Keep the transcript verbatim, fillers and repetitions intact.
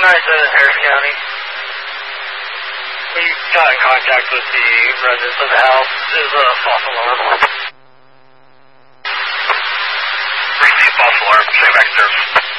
ninety-seven, Harris County. We got in contact with the residents of the house. It was a false alarm. Receive false alarm, stay back there.